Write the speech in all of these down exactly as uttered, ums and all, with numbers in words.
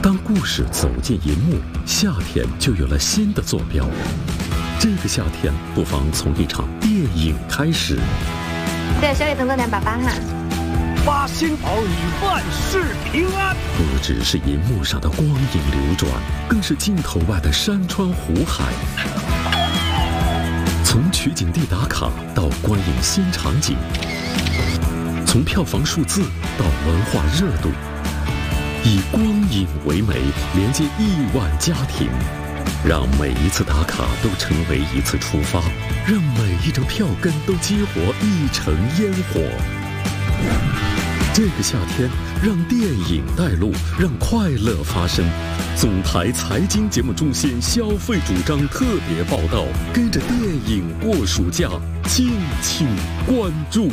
当故事走进银幕，夏天就有了新的坐标。这个夏天，不妨从一场电影开始。 对，小雨等等两爸爸哈。 八仙儿女万事平安。 不只是银幕上的光影流转，更是镜头外的山川湖海。从取景地打卡到观影新场景，从票房数字到文化热度，以光影为媒，连接亿万家庭，让每一次打卡都成为一次出发，让每一张票根都激活一城烟火。这个夏天，让电影带路，让快乐发生。总台财经节目中心消费主张特别报道，跟着电影过暑假，敬请关注。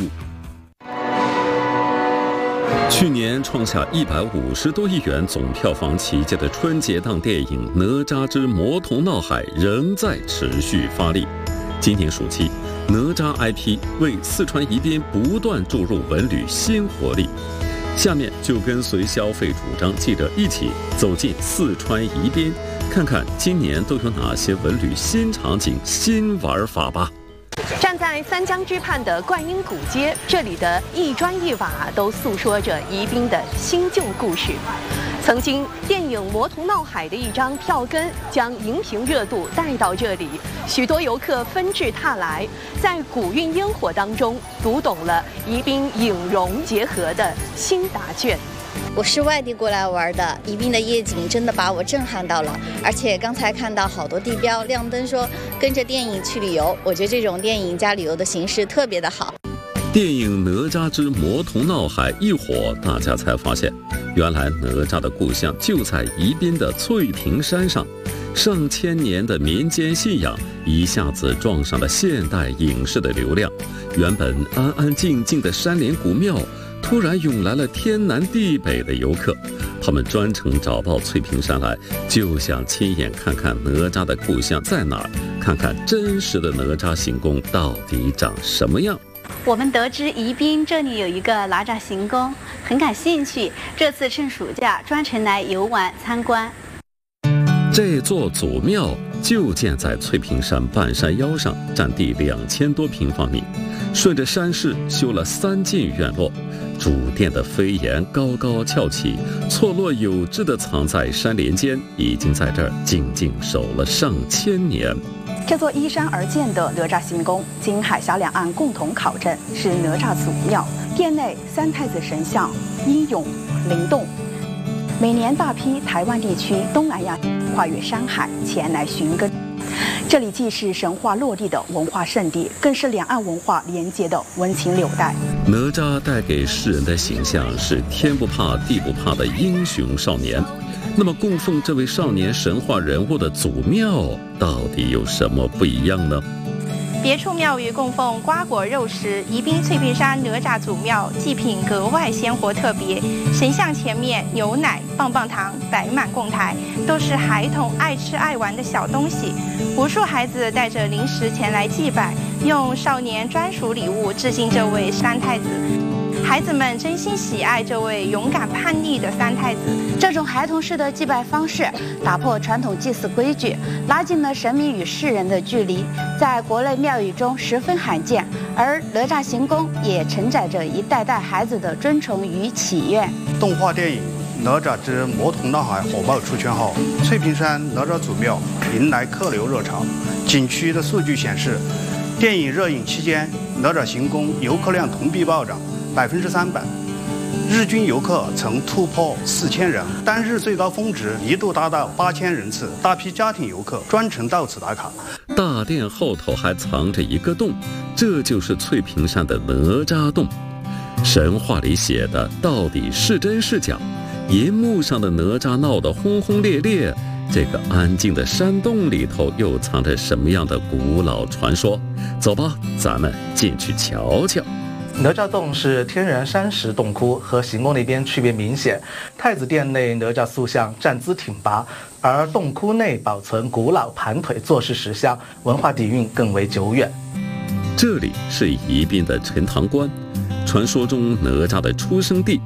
去年创下一百五十多亿元总票房奇迹的春节档电影《哪吒之魔童闹海》仍在持续发力。今年暑期，哪吒 I P 为四川宜宾不断注入文旅新活力。下面就跟随消费主张记者一起走进四川宜宾，看看今年都有哪些文旅新场景、新玩法吧。 站在三江之畔的观音古街，这里的一砖一瓦都诉说着宜宾的新旧故事。曾经电影《魔童闹海》的一张票根将荧屏热度带到这里，许多游客纷至沓来，在古韵烟火当中读懂了宜宾影融结合的新答卷。 我是外地过来玩的，宜宾的夜景真的把我震撼到了，而且刚才看到好多地标亮灯说跟着电影去旅游，我觉得这种电影加旅游的形式特别的好。 电影《哪吒之魔童闹海》一火，大家才发现，原来哪吒的故乡就在宜宾的翠屏山上。上千年的民间信仰一下子撞上了现代影视的流量，原本安安静静的山林古庙，突然涌来了天南地北的游客，他们专程找到翠屏山来，就想亲眼看看哪吒的故乡在哪儿，看看真实的哪吒行宫到底长什么样。 我们得知宜宾这里有一个哪吒行宫，很感兴趣，这次趁暑假专程来游玩参观。 这座祖庙就建在翠屏山半山腰上，占地两千多平方米，顺着山势修了三进院落，主殿的飞檐高高翘起，错落有致地藏在山林间，已经在这儿静静守了上千年。 这座依山而建的哪吒行宫，经海峡两岸共同考证，是哪吒祖庙。殿内三太子神像英勇灵动，每年大批台湾地区、东南亚跨越山海前来寻根。这里既是神话落地的文化圣地，更是两岸文化连接的温情纽带。 哪吒带给世人的形象是天不怕地不怕的英雄少年。那么供奉这位少年神话人物的祖庙到底有什么不一样呢？ 别处庙宇供奉瓜果肉食，宜宾翠屏山哪吒祖庙祭品格外鲜活特别，神像前面牛奶、棒棒糖摆满供台，都是孩童爱吃爱玩的小东西。无数孩子带着零食前来祭拜，用少年专属礼物致敬这位三太子。孩子们真心喜爱这位勇敢叛逆的三太子。 这种孩童式的祭拜方式，打破传统祭祀规矩，拉近了神明与世人的距离，在国内庙宇中十分罕见。而哪吒行宫也承载着一代代孩子的尊崇与祈愿。 动画电影《哪吒之魔童闹海》火爆出圈后，翠屏山哪吒祖庙迎来客流热潮。景区的数据显示，电影热映期间，哪吒行宫游客量同比暴涨百分之三百，日均游客曾突破四千人，单日最高峰值一度达到八千人次，大批家庭游客专程到此打卡。 大殿后头还藏着一个洞，这就是翠屏山的哪吒洞。神话里写的到底是真是假？银幕上的哪吒闹得轰轰烈烈，这个安静的山洞里头又藏着什么样的古老传说？走吧，咱们进去瞧瞧。 哪吒洞是天然山石洞窟，和行宫那边区别明显。太子殿内哪吒塑像站姿挺拔，而洞窟内保存古老盘腿坐式石像，文化底蕴更为久远。 这里是宜宾的陈塘关，传说中哪吒的出生地。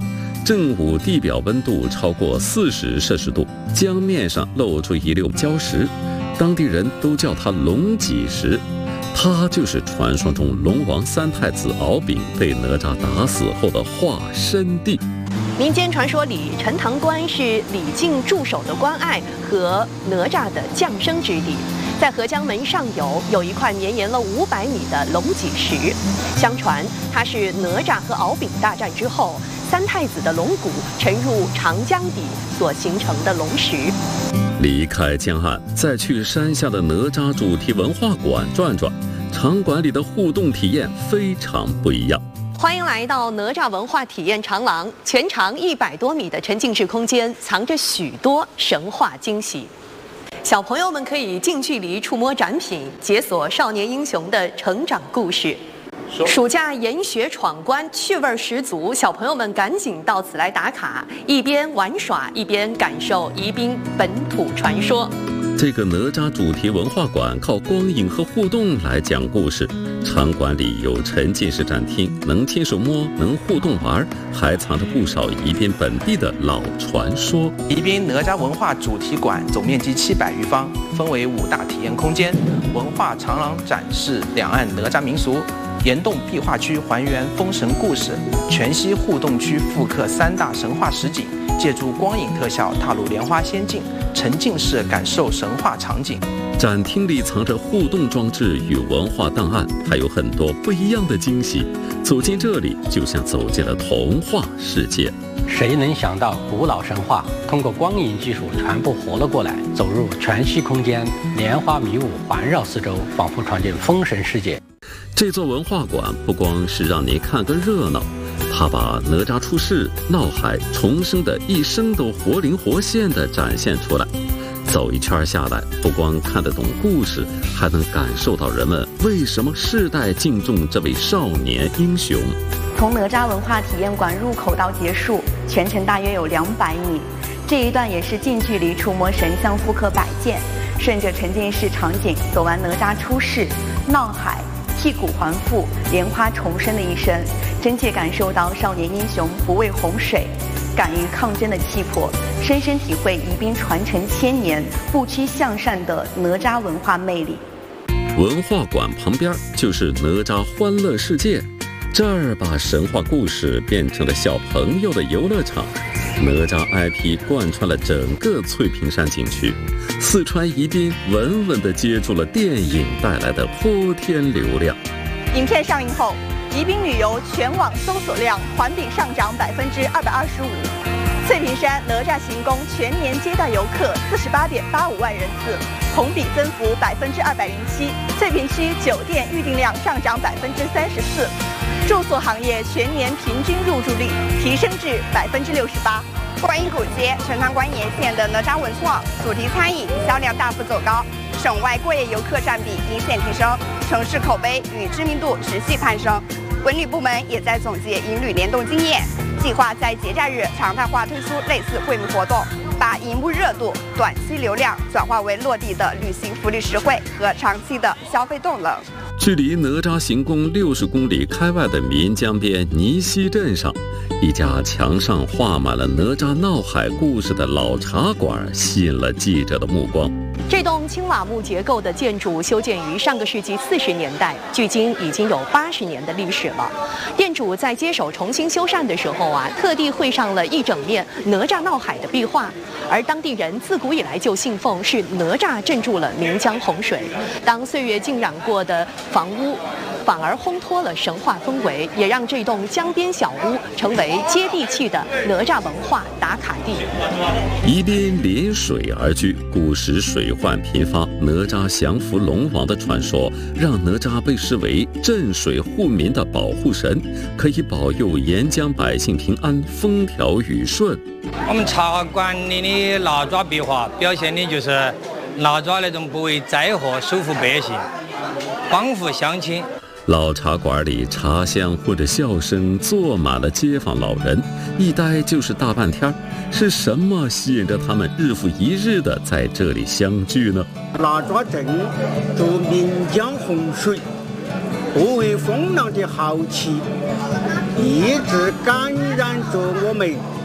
正午地表温度超过四十摄氏度，江面上露出一溜礁石，当地人都叫它龙脊石。它就是传说中龙王三太子敖丙被哪吒打死后的化身地。 民间传说里，陈塘关是李靖驻守的关隘和哪吒的降生之地。在合江门上游有一块绵延了五百米的龙脊石，相传它是哪吒和敖丙大战之后，三太子的龙骨沉入长江底所形成的龙石。 离开江岸，再去山下的哪吒主题文化馆转转，场馆里的互动体验非常不一样。 欢迎来到哪吒文化体验长廊，全长一百多米的沉浸式空间，藏着许多神话惊喜。小朋友们可以近距离触摸展品，解锁少年英雄的成长故事。暑假研学闯关，趣味十足，小朋友们赶紧到此来打卡，一边玩耍一边感受宜宾本土传说。 这个哪吒主题文化馆靠光影和互动来讲故事，场馆里有沉浸式展厅，能亲手摸，能互动玩，还藏着不少宜宾本地的老传说。 宜宾哪吒文化主题馆总面积七百余方，分为五大体验空间，文化长廊展示两岸哪吒民俗，岩洞壁画区还原封神故事，全息互动区复刻三大神话实景，借助光影特效踏入莲花仙境，沉浸式感受神话场景。 展厅里藏着互动装置与文化档案，还有很多不一样的惊喜。走进这里，就像走进了童话世界。 谁能想到古老神话通过光影技术全部活了过来，走入全息空间，莲花迷雾环绕四周，仿佛闯进封神世界。 这座文化馆不光是让你看个热闹，它把哪吒出世、闹海、重生的一生都活灵活现地展现出来。走一圈下来，不光看得懂故事，还能感受到人们为什么世代敬重这位少年英雄。 从哪吒文化体验馆入口到结束，全程大约有两百米。这一段也是近距离触摸神像复刻摆件，顺着沉浸式场景走完哪吒出世、闹海、剔骨还父、莲花重生的一生，真切感受到少年英雄不畏洪水、敢于抗争的气魄，深深体会宜宾传承千年、不屈向善的哪吒文化魅力。 文化馆旁边就是哪吒欢乐世界，这儿把神话故事变成了小朋友的游乐场。哪吒 I P 贯穿了整个翠屏山景区，四川宜宾稳稳地接住了电影带来的泼天流量。 影片上映后，宜宾旅游全网搜索量环比上涨百分之二百二十五。翠屏山哪吒行宫全年接待游客四十八点八五万人次，同比增幅百分之二百零七。翠屏区酒店预订量上涨百分之三十四。住宿行业全年平均入住率提升至百分之六十八。 观音古街、陈塘关沿线的哪吒文创主题餐饮销量大幅走高，省外过夜游客占比明显提升，城市口碑与知名度持续攀升。文旅部门也在总结营旅联动经验，计划在节假日常态化推出类似惠民活动，把荧幕热度、短期流量转化为落地的旅行福利实惠和长期的消费动能。 距离哪吒行宫六十公里开外的岷江边泥溪镇上，一家墙上画满了哪吒闹海故事的老茶馆吸引了记者的目光。 这栋青瓦木结构的建筑修建于上个世纪四十年代，距今已经有八十年的历史了。店主在接手重新修缮的时候啊，特地绘上了一整面哪吒闹海的壁画。而当地人自古以来就信奉是哪吒镇住了岷江洪水，当岁月浸染过的房屋反而烘托了神话氛围，也让这栋江边小屋成为接地气的哪吒文化打卡地。 宜宾临水而居，古时水患频发，哪吒降服龙王的传说，让哪吒被视为镇水护民的保护神，可以保佑沿江百姓平安、风调雨顺。 我们茶馆里的哪吒壁画表现的就是哪吒那种不畏灾祸、守护百姓、帮扶乡亲。 老茶馆里茶香或者笑声坐满了街坊老人，一待就是大半天。是什么吸引着他们日复一日的在这里相聚呢？ 哪吒镇住岷江洪水，不畏风浪的豪气，一直感染着我们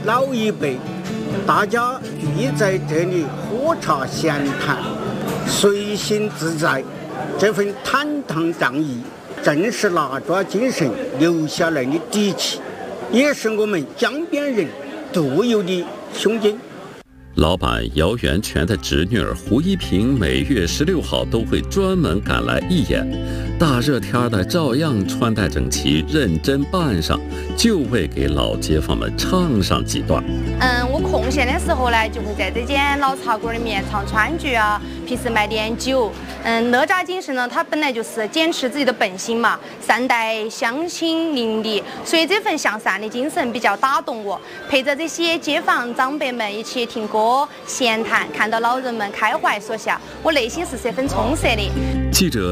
老一辈，大家聚在这里喝茶闲谈，随心自在，这份坦荡荡意，正是拿抓精神留下来的底气，也是我们江边人独有的胸襟。 老板姚元全的侄女儿胡一平每月十六号都会专门赶来义演，大热天的照样穿戴整齐，认真扮上，就为给老街坊们唱上几段。 嗯，我空闲的时候呢，就会在这间老茶馆里面唱川剧啊，平时卖点酒。嗯，哪吒精神呢，它本来就是坚持自己的本心嘛，善待乡亲邻里，所以这份向善的精神比较打动我。陪着这些街坊长辈们一起听歌闲谈，看到老人们开怀所笑，我内心是十分充实的。 记者